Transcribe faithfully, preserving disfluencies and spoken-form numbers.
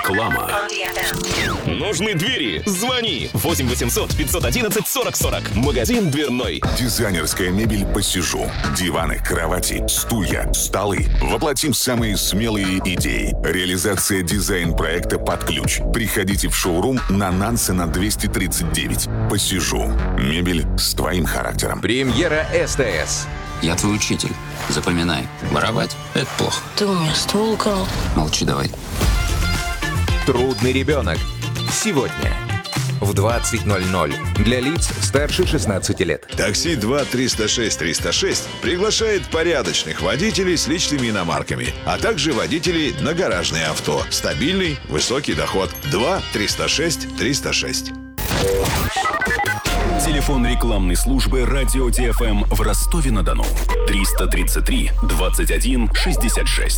Реклама. Нужны двери? Звони. восемь восемьсот пятьсот одиннадцать сорок сорок. Магазин дверной. Дизайнерская мебель «Посижу». Диваны, кровати, стулья, столы. Воплотим самые смелые идеи. Реализация дизайн-проекта под ключ. Приходите в шоурум на Нансена двести тридцать девять. «Посижу». Мебель с твоим характером. Премьера СТС. Я твой учитель. Запоминай. Воровать — это плохо. Ты у меня ствол украл. Молчи давай. Трудный ребенок. Сегодня в двадцать ноль ноль для лиц старше шестнадцати лет. Такси два триста шесть триста шесть приглашает порядочных водителей с личными иномарками, а также водителей на гаражные авто. Стабильный, высокий доход. два триста шесть триста шесть. Телефон рекламной службы «Радио ТФМ» в Ростове-на-Дону. триста тридцать три двадцать один шестьдесят шесть.